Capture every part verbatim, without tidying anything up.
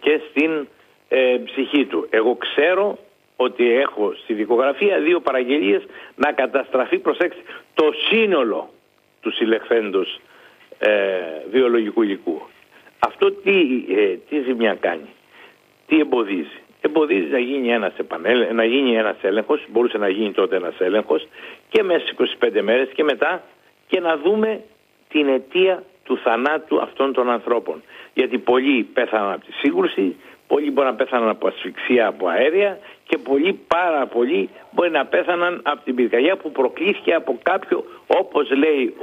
και στην ε, ψυχή του. Εγώ ξέρω ότι έχω στη δικογραφία δύο παραγγελίες να καταστραφεί, προσέξτε, το σύνολο του συλλεχθέντος ε, βιολογικού υλικού. Αυτό τι, ε, τι ζημιά κάνει, τι εμποδίζει. Εμποδίζει να γίνει ένας, επανέλ, να γίνει ένας έλεγχος, μπορούσε να γίνει τότε ένας έλεγχος και μέσα στις είκοσι πέντε μέρες και μετά, και να δούμε την αιτία του θανάτου αυτών των ανθρώπων. Γιατί πολλοί πέθαναν από τη σύγκρουση, πολλοί μπορεί να πέθαναν από ασφυξία από αέρια και πολλοί, πάρα πολλοί, μπορεί να πέθαναν από την πυρκαγιά που προκλήθηκε από κάποιο, όπως λέει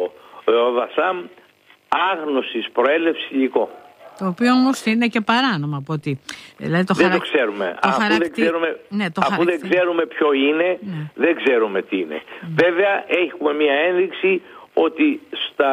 ο, ο Δασάμ, άγνωσης προέλευσης υλικό. Το οποίο όμως είναι και παράνομο από ότι... Δηλαδή το δεν χαρακ... το ξέρουμε. Το αφού χαρακτη... δεν ξέρουμε, ναι, το αφού χαρακτη... δεν ξέρουμε ποιο είναι, ναι. δεν ξέρουμε τι είναι. Ναι. Βέβαια έχουμε μια ένδειξη ότι στα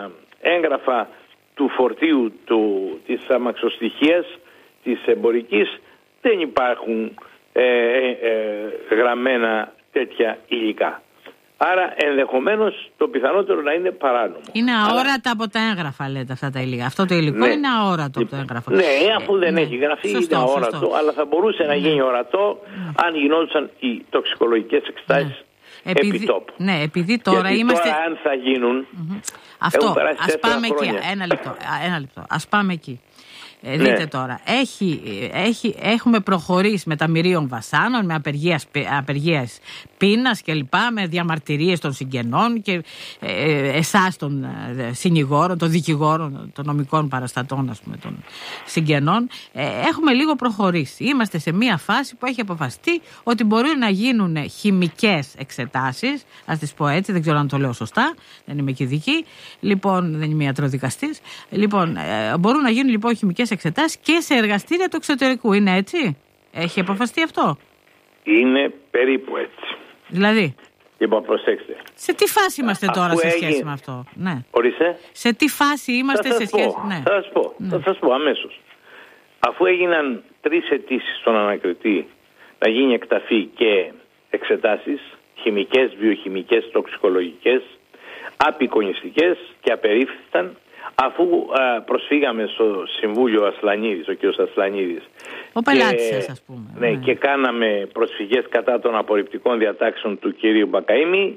έγγραφα του φορτίου του, της αμαξοστοιχίας, της εμπορικής, δεν υπάρχουν ε, ε, ε, γραμμένα τέτοια υλικά. Άρα ενδεχομένως το πιθανότερο να είναι παράνομο. Είναι αόρατα Αλλά... από τα έγγραφα, λέτε, αυτά τα υλικά. Αυτό το υλικό ναι. είναι αόρατο από το έγγραφο. Ναι, αφού δεν ε, έχει γραφεί, σωστό, είναι αόρατο, σωστό. αλλά θα μπορούσε να γίνει ορατό ναι. αν γινόντουσαν οι τοξικολογικές εξετάσεις ναι. επί τόπου. Ναι, επειδή τώρα Γιατί είμαστε... τώρα αν θα γίνουν... Mm-hmm. Αυτό, ας πάμε χρόνια. εκεί. Ένα λεπτό, ένα λεπτό. Ας πάμε εκεί. Ε, δείτε ναι. τώρα, έχει, έχει, έχουμε προχωρήσει με τα μυρίων βασάνων, με απεργίας, απεργίας πείνας και λοιπά, με διαμαρτυρίες των συγγενών και ε, εσάς των ε, συνηγόρων, των δικηγόρων, των νομικών παραστατών, ας πούμε, των συγγενών. Ε, έχουμε λίγο προχωρήσει. Είμαστε σε μια φάση που έχει αποφασιστεί ότι μπορούν να γίνουν χημικές εξετάσεις, ας τις πω έτσι, δεν ξέρω αν το λέω σωστά, δεν είμαι και ειδική, λοιπόν, δεν είμαι ιατροδικαστής. Λοιπόν, ε, μπορούν να γίνουν λοιπόν χημικές εξετάσεις και σε εργαστήρια του εξωτερικού. Είναι έτσι? Έχει αποφασιστεί αυτό? Είναι περίπου έτσι. Δηλαδή? Λοιπόν, προσέξτε. Σε τι φάση είμαστε τώρα Αφού σε έγινε... σχέση με αυτό? Ναι. Ορίστε. Σε τι φάση είμαστε θα σε σχέση... Πω. Ναι. Θα σας πω. Ναι. Θα σας πω αμέσως. Αφού έγιναν τρεις αιτήσεις στον ανακριτή να γίνει εκταφή και εξετάσεις, χημικές, βιοχημικές, τοξικολογικές, απεικονιστικές, και απερίφθησαν, αφού α, προσφύγαμε στο Συμβούλιο Ασλανίδης, ο κ. Ασλανίδης. Ο πελάτης σας, ας πούμε. Ναι, ναι, και κάναμε προσφυγές κατά των απορριπτικών διατάξεων του κ. Μπακαΐμη,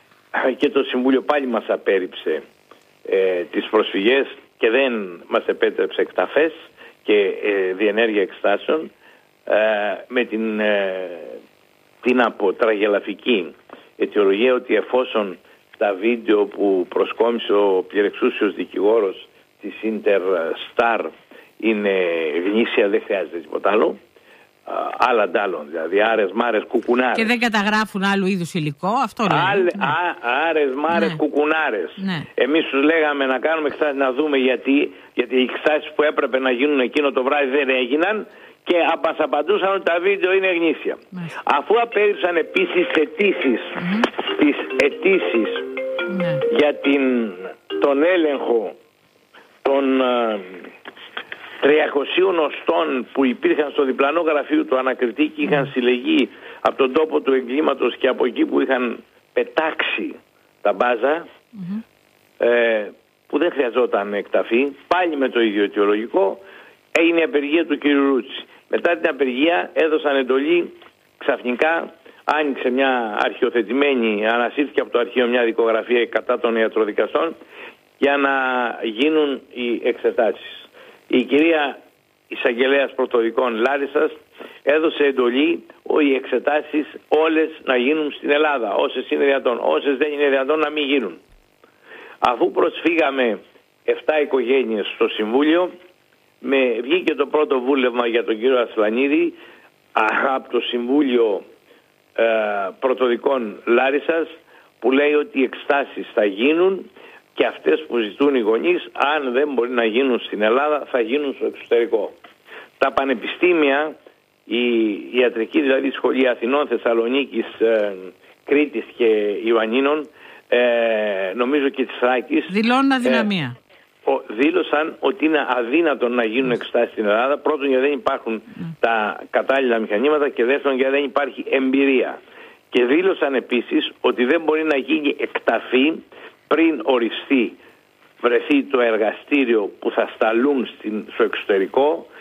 και το Συμβούλιο πάλι μας απέρριψε ε, τις προσφυγές και δεν μας επέτρεψε εκταφές και ε, διενέργεια εξετάσεων ε, με την, ε, την αποτραγελαφική αιτιολογία ότι εφόσον τα βίντεο που προσκόμισε ο πληρεξούσιος δικηγόρος της Interstar είναι γνήσια, δεν χρειάζεται τίποτα άλλο. Άλλα αντάλλων, δηλαδή άρες, μάρες, κουκουνάρες. Και δεν καταγράφουν άλλου είδους υλικό, αυτό λέει. Άλλε, ναι. α, άρες, μάρες, ναι. κουκουνάρες. Ναι. Εμείς τους λέγαμε να κάνουμε εξετάσεις, να δούμε γιατί, γιατί οι εξετάσεις που έπρεπε να γίνουν εκείνο το βράδυ δεν έγιναν, και μας απαντούσαν ότι τα βίντεο είναι γνήσια. Ναι. Αφού απέριψαν επίσης αιτήσεις, mm-hmm. τις αιτήσεις ναι. για την, τον έλεγχο των uh, τριακοσίων οστών που υπήρχαν στο διπλανό γραφείο του ανακριτή και είχαν mm. συλλεγεί από τον τόπο του εγκλήματος και από εκεί που είχαν πετάξει τα μπάζα, mm-hmm. ε, που δεν χρειαζόταν εκταφή, πάλι με το ίδιο αιτιολογικό, έγινε η απεργία του κ. Ρούτσι. Μετά την απεργία έδωσαν εντολή, ξαφνικά άνοιξε μια αρχιοθετημένη, ανασύρθηκε από το αρχείο μια δικογραφία κατά των ιατροδικαστών για να γίνουν οι εξετάσεις. Η κυρία εισαγγελέας πρωτοδικών Λάρισσας έδωσε εντολή οι εξετάσεις όλες να γίνουν στην Ελλάδα, όσες είναι δυνατόν, όσες δεν είναι δυνατόν να μην γίνουν. Αφού προσφύγαμε επτά οικογένειες στο Συμβούλιο, με βγήκε το πρώτο βούλευμα για τον κύριο Ασλανίδη από το Συμβούλιο ε, Πρωτοδικών Λάρισσας, που λέει ότι οι εξετάσεις θα γίνουν και αυτές που ζητούν οι γονείς, αν δεν μπορεί να γίνουν στην Ελλάδα, θα γίνουν στο εξωτερικό. Τα πανεπιστήμια, η ιατρική δηλαδή σχολή Αθηνών, Θεσσαλονίκης, ε, Κρήτης και Ιωαννίνων, ε, νομίζω και της Θράκης, δηλώνουν αδυναμία. Ε, δήλωσαν ότι είναι αδύνατο να γίνουν εξετάσεις στην Ελλάδα. Πρώτον, γιατί δεν υπάρχουν mm. τα κατάλληλα μηχανήματα, και δεύτερον, γιατί δεν υπάρχει εμπειρία. Και δήλωσαν επίσης ότι δεν μπορεί να γίνει εκταφή πριν οριστεί, βρεθεί το εργαστήριο που θα σταλούν στην, στο εξωτερικό,